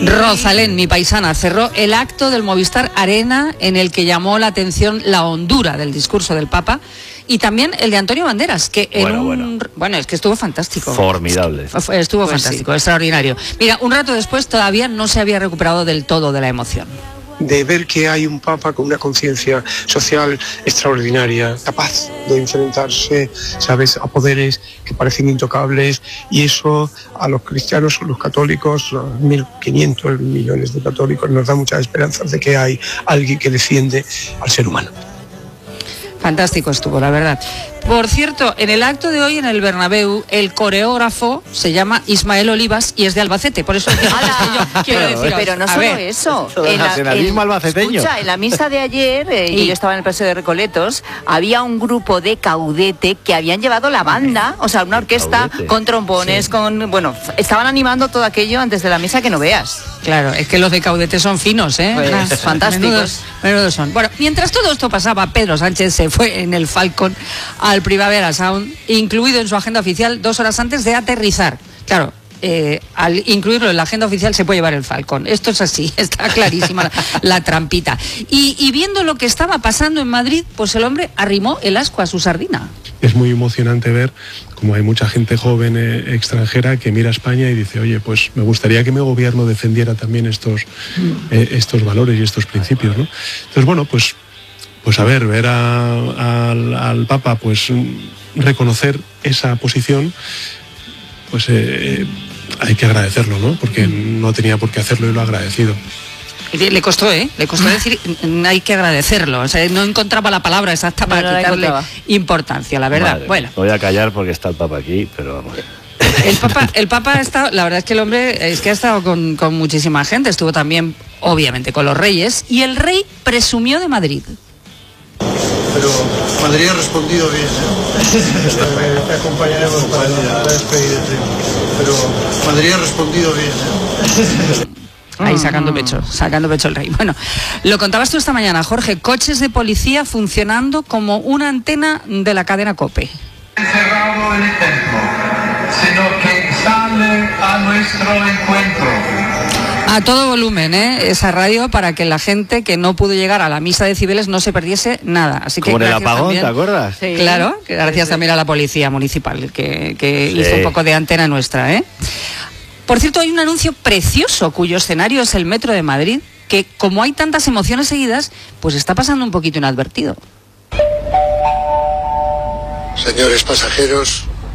Rosalén, mi paisana, cerró el acto del Movistar Arena en el que llamó la atención la hondura del discurso del Papa y también el de Antonio Banderas, que bueno, es que estuvo fantástico. Formidable. Estuvo fantástico, sí. Extraordinario. Mira, un rato después todavía no se había recuperado del todo de la emoción. De ver que hay un Papa con una conciencia social extraordinaria, capaz de enfrentarse, ¿sabes?, a poderes que parecen intocables, y eso a los cristianos, a los católicos, los 1.500 millones de católicos, nos da muchas esperanzas de que hay alguien que defiende al ser humano. Fantástico estuvo, la verdad. Por cierto, en el acto de hoy en el Bernabéu, el coreógrafo se llama Ismael Olivas y es de Albacete, por eso yo quiero decir. Pero no solo eso. Nacionalismo albaceteño. Escucha, en la misa de ayer, yo estaba en el Paseo de Recoletos, había un grupo de caudete que habían llevado la banda, o sea, una orquesta con trombones, estaban animando todo aquello antes de la misa que no veas. Claro, es que los de caudete son finos, ¿eh? Pues, fantásticos. Menudos son. Bueno, mientras todo esto pasaba, Pedro Sánchez se fue en el Falcon al Primavera Sound, incluido en su agenda oficial 2 horas antes de aterrizar. Claro, al incluirlo en la agenda oficial se puede llevar el Falcon. Esto es así, está clarísima la trampita. Y viendo lo que estaba pasando en Madrid, pues el hombre arrimó el ascua a su sardina. Es muy emocionante ver cómo hay mucha gente joven extranjera que mira a España y dice, oye, pues me gustaría que mi gobierno defendiera también estos valores y estos principios, ¿no? Entonces, bueno, pues a ver al Papa, pues reconocer esa posición, pues hay que agradecerlo, ¿no? Porque no tenía por qué hacerlo y lo ha agradecido. Le costó decir hay que agradecerlo, o sea, no encontraba la palabra exacta para quitarle importancia, la verdad. Madre, bueno, voy a callar porque está el Papa aquí, pero vamos. El Papa ha estado, la verdad es que el hombre es que ha estado con muchísima gente, estuvo también obviamente con los reyes, y el rey presumió de Madrid. Pero Madrid ha respondido bien, ¿eh? Te acompañaremos para despedirte. Pero Madrid ha respondido bien, ¿eh? Ahí sacando pecho el rey. Bueno, lo contabas tú esta mañana, Jorge, coches de policía funcionando como una antena de la cadena COPE. Cerrado el templo, sino que sale a nuestro encuentro. A todo volumen, esa radio, para que la gente que no pudo llegar a la misa de Cibeles no se perdiese nada. Así que como en el apagón, también, ¿te acuerdas? Sí. Claro, gracias también a la policía municipal que hizo un poco de antena nuestra, Por cierto, hay un anuncio precioso cuyo escenario es el Metro de Madrid, que como hay tantas emociones seguidas, pues está pasando un poquito inadvertido. Señores pasajeros,